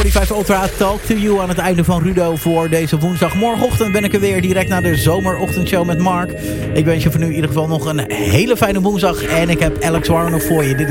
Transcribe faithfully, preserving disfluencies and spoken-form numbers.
vijfenveertig Ultra Talk to You aan het einde van Rudo voor deze woensdag. Morgenochtend ben ik er weer direct naar de zomerochtendshow met Mark. Ik wens je voor nu in ieder geval nog een hele fijne woensdag. En ik heb Alex Warren nog voor je. Dit is